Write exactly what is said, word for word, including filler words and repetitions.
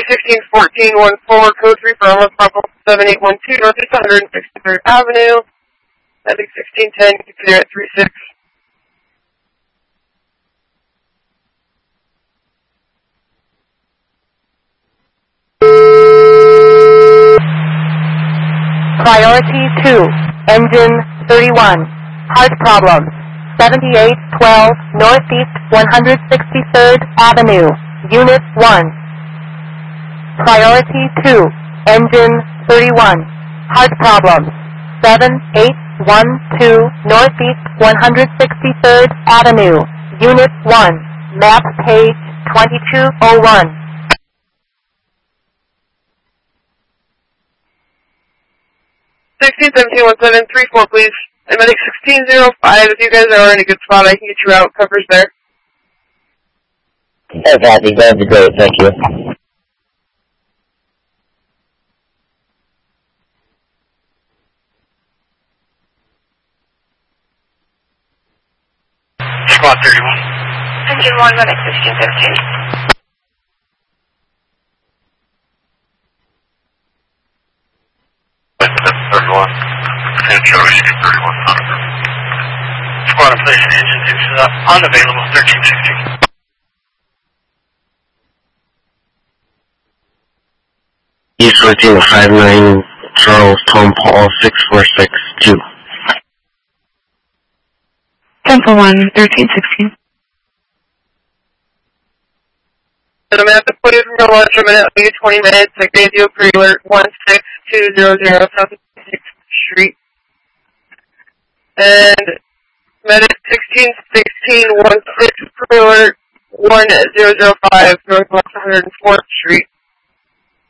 sixteen fourteen one four, code three for Almost Purple, seven eight one two, Northeast one hundred sixty-third Avenue. Medic sixteen ten, you can clear at three six. Priority two, engine thirty-one, heart problems, seventy-eight twelve Northeast one hundred sixty-third Avenue, Unit one. Priority two, engine thirty-one, heart problems, seven eight one two Northeast one hundred sixty-third Avenue, Unit one, map page twenty-two oh one. sixteen seventeen one seven three four, please. And medic sixteen oh five, if you guys are in a good spot, I can get you out. Cover's there. Yeah, Kathy, that'd be great. Thank you. Squad thirty-one. Engine one, medic sixteen fifteen. thirty-one. And Charlie thirty-one. Squad in place, engine six is up. Unavailable, thirteen sixteen. East fourteen five nine, Charles Tom Paul six four six two. Temple one, thirteen sixteen. And I'm going to have to put you from your lunch. I'm going to give you twenty minutes. I gave you a pre-alert, one six two zero zero South sixth Street. And medic sixteen sixteen one six pre-alert, one zero zero five Northwest one hundred fourth Street.